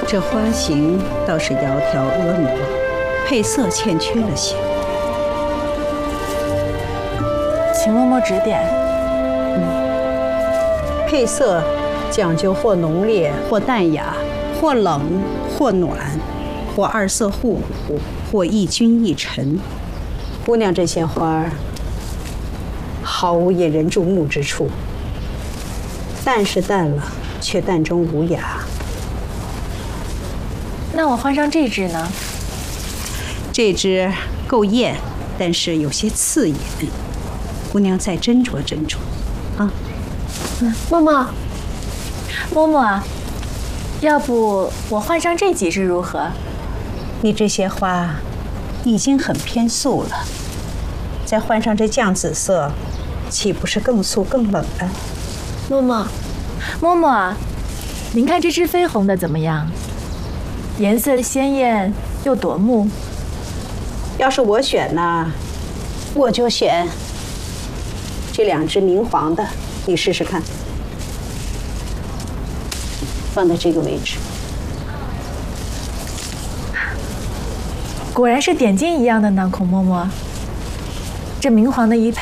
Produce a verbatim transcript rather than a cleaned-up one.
这花型倒是窈窕婀娜，配色欠缺了些。 请嬷嬷指点。 嗯，配色讲究或浓烈，或淡雅，或冷，或暖，或二色互补，或一均一沉。姑娘这些花儿，毫无引人注目之处。淡是淡了，却淡中无雅。 那我换上这支呢？ 这支够艳，但是有些刺眼。姑娘再斟酌斟酌，啊。 嗯，嬷嬷，嬷嬷，要不我换上这几支如何？ 你这些花已经很偏素了，再换上这绛紫色，岂不是更素更冷了？ 嬷嬷，嬷嬷，您看这支绯红的怎么样？颜色鲜艳又夺目。 要是我选呢，我就选这两支明黄的，你试试看。放在这个位置。 果然是点睛一样的呢，孔嬷嬷。这明黄的一配。